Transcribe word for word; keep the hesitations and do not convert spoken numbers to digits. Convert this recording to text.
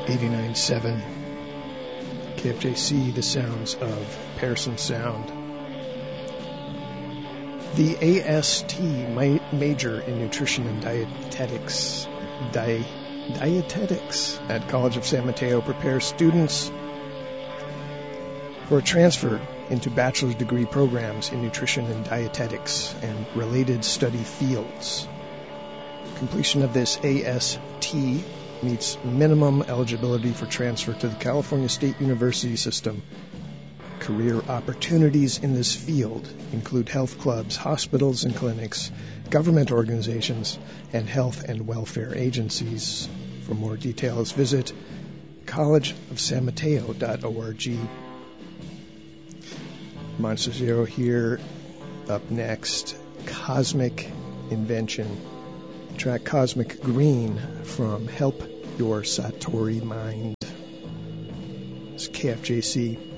eighty-nine point seven K F J C, the sounds of Pearson Sound. The A S T ma- major in nutrition and dietetics, di- dietetics at College of San Mateo prepares students for a transfer into bachelor's degree programs in nutrition and dietetics and related study fields. Completion of this A S T meets minimum eligibility for transfer to the California State University system. Career opportunities in this field include health clubs, hospitals and clinics, government organizations, and health and welfare agencies. For more details, visit college of san mateo dot org. Monster Zero here. Up next, Cosmic Invention. Track Cosmic Green from Help Your Satori Mind. It's K F J C.